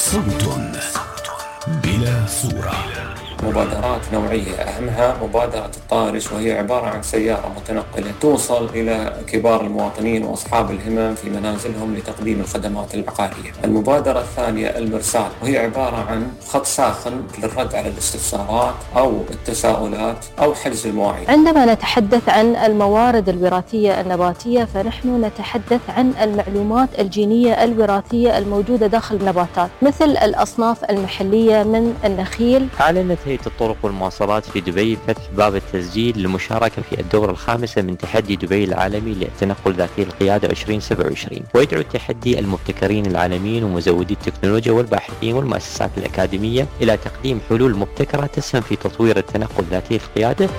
صوت بلا صورة. مبادرات نوعية أهمها مبادرة الطارش، وهي عبارة عن سيارة متنقلة توصل إلى كبار المواطنين وأصحاب الهمم في منازلهم لتقديم الخدمات العقارية. المبادرة الثانية المرسال، وهي عبارة عن خط ساخن للرد على الاستفسارات أو التساؤلات أو حجز المواعيد. عندما نتحدث عن الموارد الوراثية النباتية فنحن نتحدث عن المعلومات الجينية الوراثية الموجودة داخل النباتات، مثل الأصناف المحلية من النخيل. أعلنت هيئة الطرق والمواصلات في دبي فتح باب التسجيل للمشاركة في الدورة الخامسة من تحدي دبي العالمي للتنقل ذاتي القيادة 2027، ويدعو التحدي المبتكرين العالميين ومزودي التكنولوجيا والباحثين والمؤسسات الأكاديمية إلى تقديم حلول مبتكرة تسهم في تطوير التنقل ذاتي القيادة.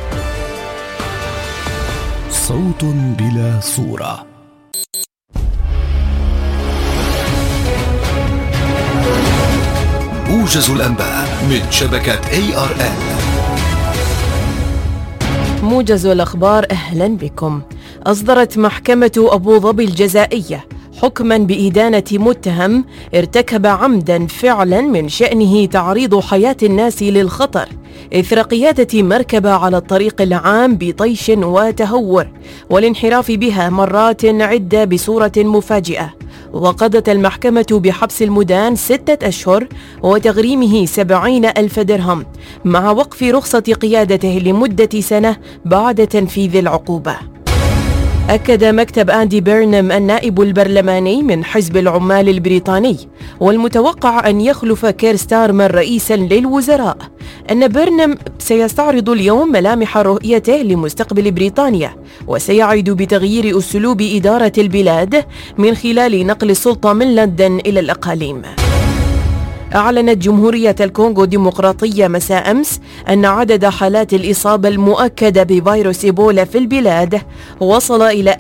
صوت بلا صورة. موجز الأنباء من شبكة ARN. موجز الأخبار، أهلا بكم. أصدرت محكمة أبو ظبي الجزائية حكما بإدانة متهم ارتكب عمدا فعلا من شأنه تعريض حياة الناس للخطر إثر قيادة مركبة على الطريق العام بطيش وتهور والانحراف بها مرات عدة بصورة مفاجئة. وقضت المحكمة بحبس المدان 6 أشهر وتغريمه 70,000 درهم مع وقف رخصة قيادته لمدة سنة بعد تنفيذ العقوبة. أكد مكتب أندي بيرنم النائب البرلماني من حزب العمال البريطاني والمتوقع أن يخلف كير ستارمر رئيسا للوزراء أن بيرنم سيستعرض اليوم ملامح رؤيته لمستقبل بريطانيا وسيعد بتغيير أسلوب إدارة البلاد من خلال نقل السلطة من لندن إلى الأقاليم. أعلنت جمهورية الكونغو الديمقراطية مساء أمس أن عدد حالات الإصابة المؤكدة بفيروس إيبولا في البلاد وصل إلى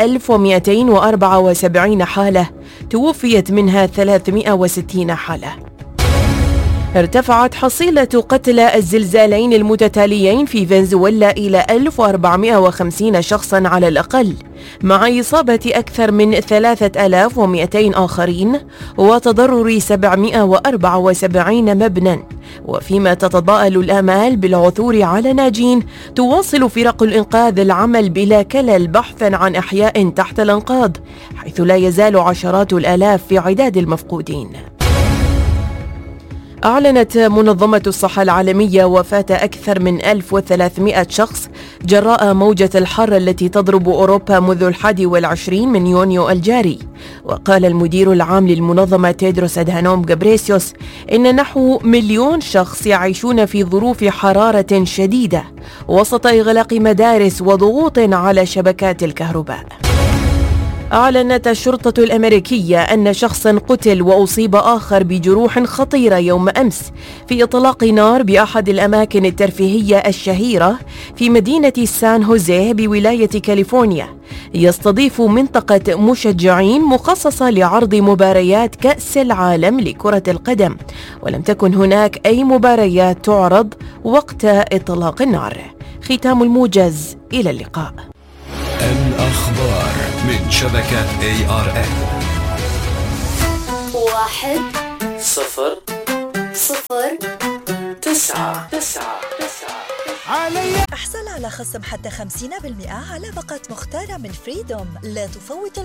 1274 حالة، توفيت منها 360 حالة. ارتفعت حصيلة قتلى الزلزالين المتتاليين في فنزويلا إلى 1450 شخصا على الأقل، مع إصابة أكثر من 3200 آخرين وتضرر 774 مبنى. وفيما تتضاءل الآمال بالعثور على ناجين، تواصل فرق الإنقاذ العمل بلا كلل بحثا عن أحياء تحت الأنقاض، حيث لا يزال عشرات الآلاف في عداد المفقودين. أعلنت منظمة الصحة العالمية وفاة أكثر من 1300 شخص جراء موجة الحر التي تضرب أوروبا منذ 21 من يونيو الجاري. وقال المدير العام للمنظمة تيدروس أدهانوم غابريسيوس إن نحو 1,000,000 شخص يعيشون في ظروف حرارة شديدة وسط إغلاق مدارس وضغوط على شبكات الكهرباء. أعلنت الشرطة الأمريكية أن شخصاً قتل وأصيب آخر بجروح خطيرة يوم أمس في إطلاق نار بأحد الأماكن الترفيهية الشهيرة في مدينة سان هوزيه بولاية كاليفورنيا، يستضيف منطقة مشجعين مخصصة لعرض مباريات كأس العالم لكرة القدم، ولم تكن هناك أي مباريات تعرض وقت إطلاق النار. ختام الموجز، إلى اللقاء. الأخبار من شبكة ARN. 1 0 0 9 احصل على خصم حتى 50% على باقات مختارة من فريدوم. لا تفوت